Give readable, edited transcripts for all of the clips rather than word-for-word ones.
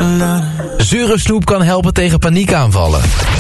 Zure snoep kan helpen tegen paniekaanvallen.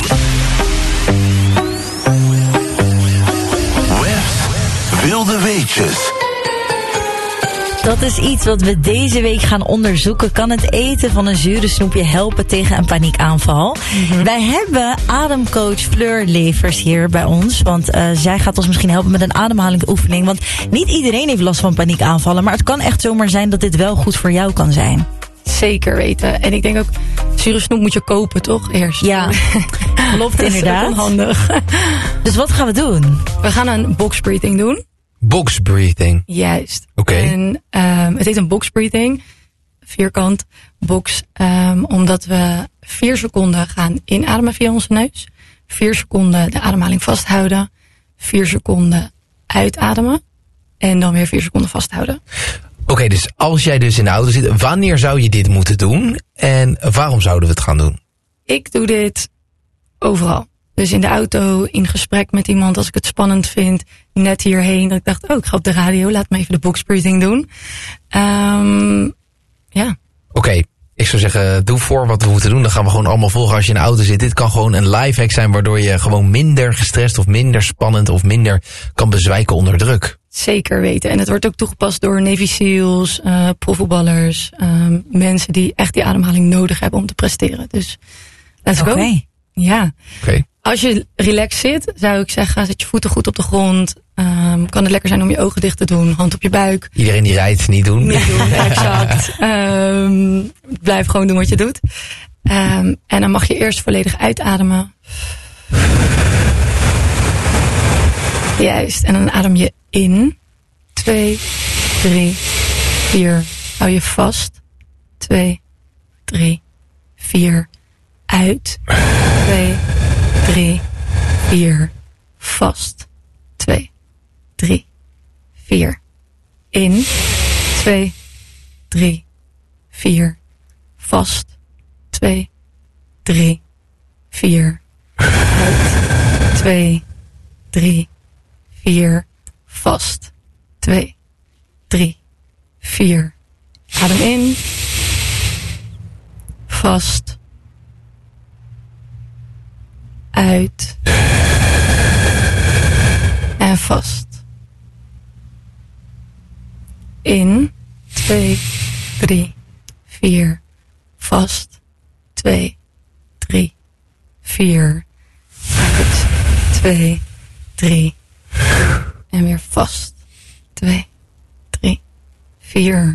Wilde weetjes. Dat is iets wat we deze week gaan onderzoeken. Kan het eten van een zure snoep je helpen tegen een paniekaanval? Mm-hmm. Wij hebben ademcoach Fleur Levers hier bij ons. Want zij gaat ons misschien helpen met een ademhalingsoefening. Want niet iedereen heeft last van paniekaanvallen. Maar het kan echt zomaar zijn dat dit wel goed voor jou kan zijn. Zeker weten. En ik denk ook, zure snoep moet je kopen, toch? Eerst. Ja, klopt inderdaad. Dat is handig. Dus wat gaan we doen? We gaan een box breathing doen. Box breathing. Juist. Oké. En het heet een box breathing. Vierkant box. Omdat we 4 seconden gaan inademen via onze neus. 4 seconden de ademhaling vasthouden. 4 seconden uitademen. En dan weer 4 seconden vasthouden. Oké, dus als jij dus in de auto zit, wanneer zou je dit moeten doen? En waarom zouden we het gaan doen? Ik doe dit overal. Dus in de auto, in gesprek met iemand als ik het spannend vind. Net hierheen, dat ik dacht, ik ga op de radio, laat me even de box breathing doen. Ja. Oké, ik zou zeggen, doe voor wat we moeten doen. Dan gaan we gewoon allemaal volgen als je in de auto zit. Dit kan gewoon een lifehack zijn waardoor je gewoon minder gestrest of minder spannend of minder kan bezwijken onder druk. Zeker weten. En het wordt ook toegepast door Navy SEALs, profvoetballers, mensen die echt die ademhaling nodig hebben om te presteren. Dus let's go. Ja. Okay. Als je relaxed zit, zou ik zeggen, zet je voeten goed op de grond. Kan het lekker zijn om je ogen dicht te doen, hand op je buik. Iedereen die rijdt, niet doen. Niet doen, exact. Blijf gewoon doen wat je doet. En dan mag je eerst volledig uitademen. Juist. En dan adem je in. 2, 3, 4. Hou je vast. 2, 3, 4. Uit. 2, 3, 4. Vast. 2, 3, 4. In. 2, 3, 4. Vast. 2, 3, 4. Uit. 2, 3, 4. Vast. 2, 3, 4. Adem in. Vast. Uit. En vast. In. 2, 3, 4. Vast. 2, 3, 4. Uit. 2, 3. En weer vast. 2, 3, 4.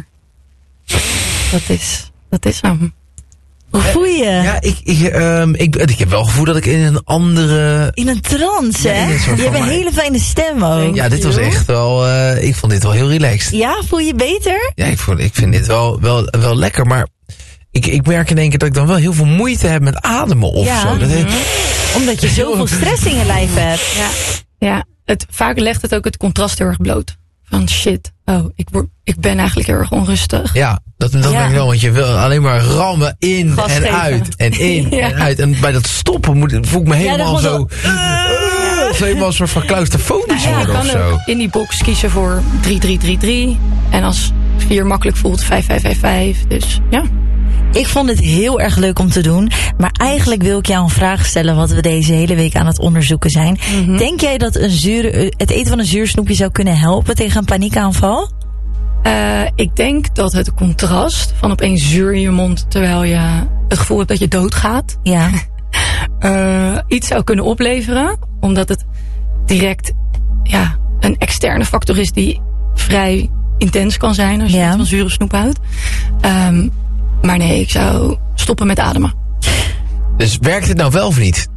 Dat is hem. Hoe voel je? Ja, ik heb wel het gevoel dat ik in een andere... In een trance, hè? Je hebt een hele fijne stem ook. Ja, dit was echt wel... ik vond dit wel heel relaxed. Ja, voel je beter? Ja, ik vind dit wel lekker, maar... Ik merk in één keer dat ik dan wel heel veel moeite heb met ademen of zo. Omdat je zoveel stress in je lijf hebt. Ja. Vaak legt het ook het contrast heel erg bloot. Van shit, ik ben eigenlijk heel erg onrustig. Ja, dat merk ik wel, want je wil alleen maar rammen in Gas en geven. uit. En in en uit. En bij dat stoppen voel ik me helemaal zo... helemaal een soort van claustrofonisch worden of zo. Ook in die box kiezen voor 3-3-3-3. En als 4 makkelijk voelt, 5-5-5-5. Dus ja. Ik vond het heel erg leuk om te doen. Maar eigenlijk wil ik jou een vraag stellen wat we deze hele week aan het onderzoeken zijn. Mm-hmm. Denk jij dat het eten van een zuur snoepje zou kunnen helpen tegen een paniekaanval? Ik denk dat het contrast van opeens zuur in je mond terwijl je het gevoel hebt dat je doodgaat. Ja. Iets zou kunnen opleveren. Omdat het direct een externe factor is die vrij intens kan zijn als je iets van zure snoep houdt. Maar nee, ik zou stoppen met ademen. Dus werkt het nou wel of niet?